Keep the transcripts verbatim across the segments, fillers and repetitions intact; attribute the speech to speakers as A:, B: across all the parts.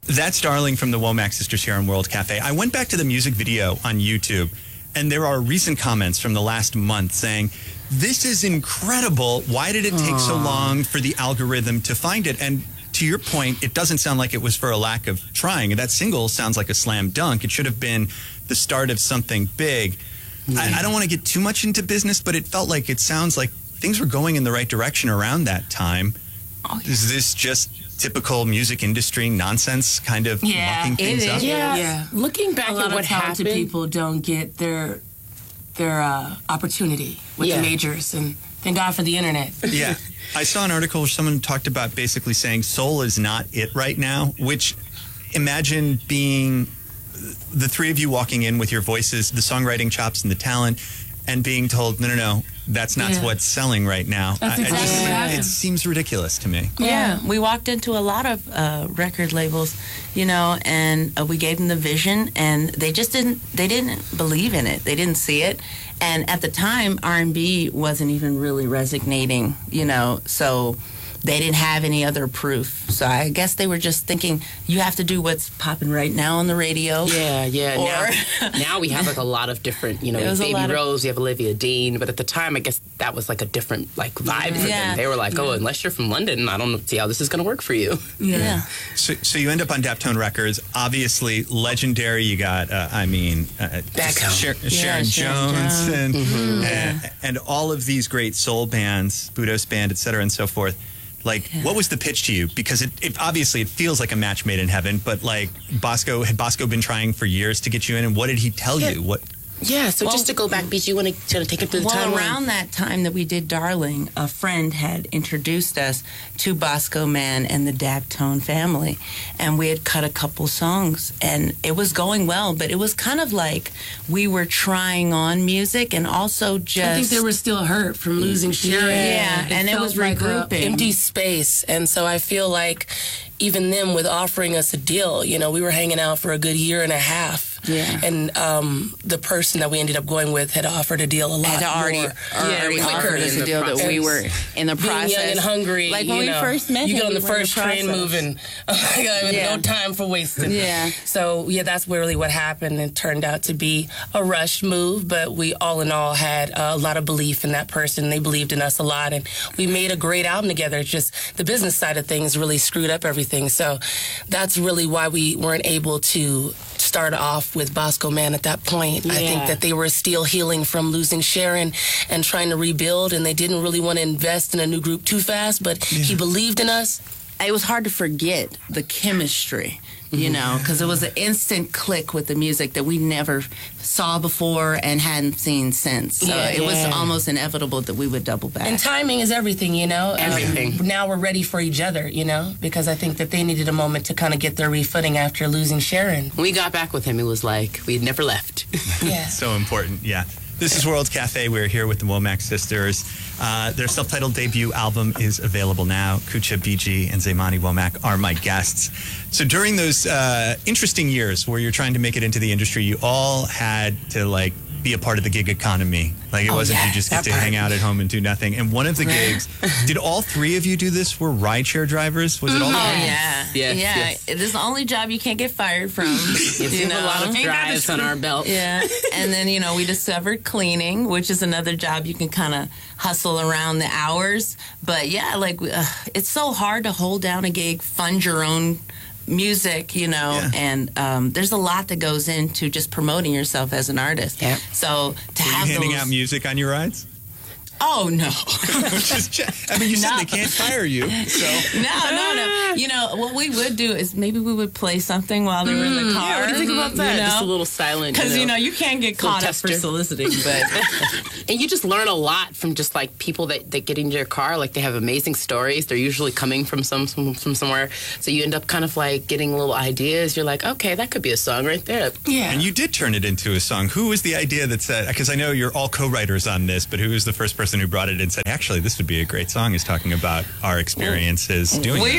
A: That's Darling from the Womack Sisters here on World Cafe. I went back to the music video on YouTube, and there are recent comments from the last month saying, this is incredible. Why did it take Aww. so long for the algorithm to find it? And to your point, it doesn't sound like it was for a lack of trying. That single sounds like a slam dunk. It should have been the start of something big. Mm-hmm. I, I don't want to get too much into business, but it felt like it sounds like things were going in the right direction around that time. Oh, yeah. Is this just typical music industry nonsense kind of
B: yeah,
A: mucking things up?
C: Yeah.
B: yeah.
C: Looking back
B: a lot
C: at what
B: of talented
C: happened,
B: people don't get their their uh, opportunity with yeah. the majors, and thank God for the internet.
A: Yeah. I saw an article where someone talked about basically saying soul is not it right now, which imagine being the three of you walking in with your voices, the songwriting chops and the talent, and being told, no, no, no, that's not yeah. what's selling right now.
B: That's exactly
A: I, I just,
B: what happened.
A: It seems ridiculous to me.
D: Yeah, yeah. We walked into a lot of uh, record labels, you know, and uh, we gave them the vision, and they just didn't, they didn't believe in it. They didn't see it. And at the time, R and B wasn't even really resonating, you know, so they didn't have any other proof. So I guess they were just thinking, you have to do what's popping right now on the radio.
C: Yeah, yeah.
D: Or
C: now, now we have like a lot of different, you know, Baby Rose, of... you have Olivia Dean. But at the time, I guess that was like a different like vibe for
D: yeah.
C: them. They were like, oh, yeah. unless you're from London, I don't see how this is going to work for you.
D: Yeah. yeah.
A: So, so you end up on Daptone Records. Obviously, legendary. You got, uh, I mean, uh, Sher- yeah, Sharon, Sharon Jones, Jones. And,
D: mm-hmm.
A: and,
D: yeah.
A: and all of these great soul bands, Budos Band, et cetera, and so forth. Like, yeah. what was the pitch to you? Because it, it obviously it feels like a match made in heaven, but like Bosco, had Bosco been trying for years to get you in, and what did he tell
C: yeah.
A: you? What?
C: Yeah, so well, just to go back, B G, you want to sort of take it through the
D: well,
C: time?
D: Well, around that time that we did Darling, a friend had introduced us to Bosco Mann and the Daptone family, and we had cut a couple songs, and it was going well, but it was kind of like we were trying on music and also just...
B: I think they were still hurt from losing Sharon.
D: Yeah,
B: it
D: and it was
B: like
D: regrouping.
C: Empty space, and so I feel like even them with offering us a deal, you know, we were hanging out for a good year and a half.
D: Yeah.
C: And um, the person that we ended up going with had offered a deal a lot
D: had already,
C: more.
D: already
C: yeah,
D: offered us a deal
C: process.
D: that we were in the process.
C: Being young and hungry.
D: Like when
C: you
D: we
C: know,
D: first met
C: you
D: him,
C: get on the
D: we
C: first
D: the
C: train moving. Oh my God,
D: yeah.
C: no time for wasting.
D: Yeah.
C: So, yeah, that's really what happened. It turned out to be a rushed move, but we all in all had a lot of belief in that person. They believed in us a lot, and we made a great album together. It's just the business side of things really screwed up everything. So that's really why we weren't able to start off with Bosco Mann at that point.
D: Yeah.
C: I think that they were still healing from losing Sharon and trying to rebuild, and they didn't really want to invest in a new group too fast, but yeah. he believed in us.
D: It was hard to forget the chemistry, you know, because it was an instant click with the music that we never saw before and hadn't seen since. So
C: yeah,
D: it
C: yeah.
D: was almost inevitable that we would double back.
C: And timing is everything, you know.
D: Everything.
C: Um, now we're ready for each other, you know, because I think that they needed a moment to kind of get their refooting after losing Sharon. When we got back with him, it was like we'd never left.
A: Yeah. So important, yeah. This is World Cafe. We're here with the Womack Sisters. Uh, their self-titled debut album is available now. Kucha, B G, and Zaymani Womack are my guests. So during those uh, interesting years where you're trying to make it into the industry, you all had to, like, be a part of the gig economy. Like, it
C: oh,
A: wasn't
C: yeah,
A: you just get to
C: part.
A: hang out at home and do nothing. And one of the gigs, did all three of you do this? Were rideshare drivers? Was it all?
D: Oh,
A: three?
D: yeah.
C: Yes,
D: yeah.
C: yes.
D: It is the only job you can't get fired from.
C: Yes,
D: you
C: we have
D: know?
C: a lot of drives on our belt.
D: Yeah. And then, you know, we discovered cleaning, which is another job you can kind of hustle around the hours. But, yeah, like, uh, it's so hard to hold down a gig, fund your own music, you know, yeah. and um, there's a lot that goes into just promoting yourself as an artist.
C: Yep.
D: So to
A: Were
D: have
A: you handing
D: those...
A: out music on your rides?
D: Oh, no.
A: Just check. I mean, you said
D: No.
A: they can't fire you, so...
D: No, no, no. You know, what we would do is maybe we would play something while they were in the car.
C: Yeah, what do you think about that?
D: You know?
C: Just a little silent.
D: Because,
C: you know,
D: you know, you can't get caught up for
C: tester.
D: soliciting, but...
C: And you just learn a lot from just, like, people that, that get into your car. Like, they have amazing stories. They're usually coming from some from, from somewhere. So you end up kind of, like, getting little ideas. You're like, okay, that could be a song right there.
D: Yeah.
A: And you did turn it into a song. Who was the idea that said... Because I know you're all co-writers on this, but who was the first person who brought it and said, actually, this would be a great song, is talking about our experiences doing
D: we
A: this?
D: were we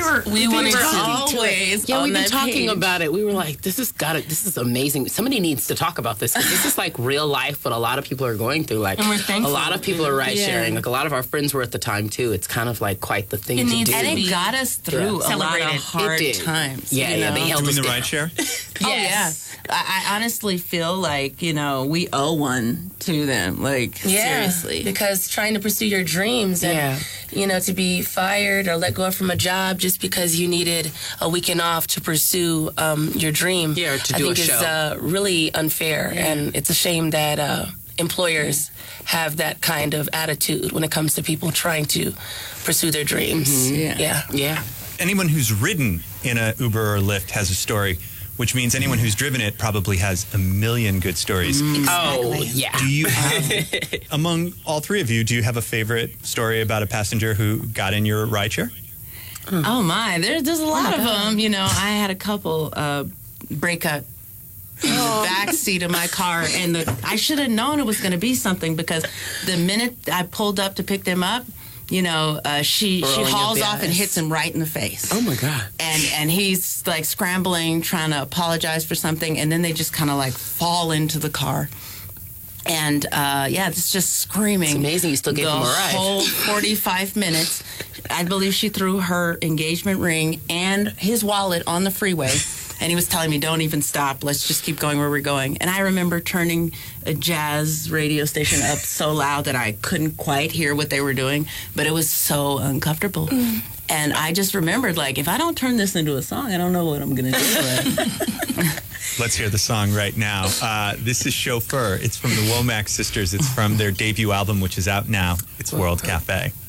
B: really
E: we
B: wanted
E: were
B: to.
E: always
F: Yeah,
E: on
F: we've been
E: that
F: talking
E: page.
F: about it. We were like, this has got to, this is amazing. Somebody needs to talk about this because this is like real life what a lot of people are going through. Like
B: And we're
F: a
B: thankful.
F: lot of people are ride
D: Yeah.
F: sharing. Like a lot of our friends were at the time too. It's kind of like quite the thing
B: It
F: to
B: needs
F: do.
B: to
D: And
B: be
D: it got us through
F: Yeah.
D: a lot
B: Celebrated.
D: of
B: It
D: hard
F: did.
D: times.
F: Yeah,
D: you
F: yeah,
D: know?
F: they held
A: Doing
F: us
A: the
F: down.
A: ride share?
D: Oh yeah, I, I honestly feel like you know we owe one to them. Like
C: Yeah,
D: seriously,
C: because trying to pursue your dreams and
F: Yeah.
C: you know to be fired or let go from a job just because you needed a weekend off to pursue um, your dream,
F: Yeah, or to
C: I
F: do a
C: think is
F: show.
C: uh, really unfair, and it's a shame that uh, employers have that kind of attitude when it comes to people trying to pursue their dreams.
D: Yeah.
C: yeah.
F: Yeah.
A: Anyone who's ridden in a Uber or Lyft has a story, which means anyone who's driven it probably has a million good stories.
F: Oh, yeah.
A: Do you have, among all three of you, do you have a favorite story about a passenger who got in your rideshare?
D: oh my, there's there's a lot of them. You know, I had a couple uh, break up in the back seat of my car, and the, I should have known it was going to be something because the minute I pulled up to pick them up, you know, uh, she she
F: Rolling up
D: hauls
F: the
D: off and
F: eyes.
D: hits him right in the face.
F: Oh my God.
D: and and he's like scrambling, trying to apologize for something, and then they just kind of like fall into the car. And uh, yeah, it's just screaming.
F: It's amazing you still gave
D: the
F: him a ride.
D: whole forty-five minutes. I believe she threw her engagement ring and his wallet on the freeway. And he was telling me, don't even stop. Let's just keep going where we're going. And I remember turning a jazz radio station up so loud that I couldn't quite hear what they were doing. But it was so uncomfortable. And I just remembered, like, if I don't turn this into a song, I don't know what I'm going to do.
A: Let's hear the song right now. Uh, this is Chauffeur. It's from the Womack Sisters. It's from their debut album, which is out now. It's World Cafe.